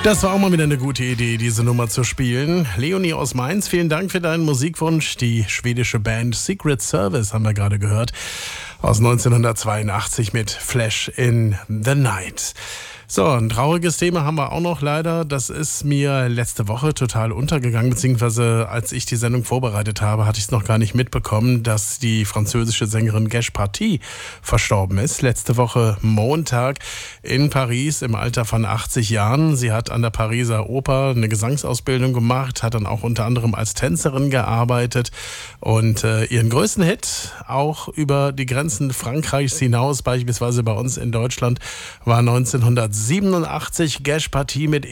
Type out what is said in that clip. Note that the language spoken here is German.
Das war auch mal wieder eine gute Idee, diese Nummer zu spielen. Leonie aus Mainz, vielen Dank für deinen Musikwunsch. Die schwedische Band Secret Service haben wir gerade gehört. Aus 1982 mit Flash in the Night. So, ein trauriges Thema haben wir auch noch leider. Das ist mir letzte Woche total untergegangen, beziehungsweise als ich die Sendung vorbereitet habe, hatte ich es noch gar nicht mitbekommen, dass die französische Sängerin Gesh Party verstorben ist. Letzte Woche Montag in Paris im Alter von 80 Jahren. Sie hat an der Pariser Oper eine Gesangsausbildung gemacht, hat dann auch unter anderem als Tänzerin gearbeitet und ihren größten Hit auch über die Grenzen Frankreichs hinaus, beispielsweise bei uns in Deutschland, war 1987 Gesh Party mit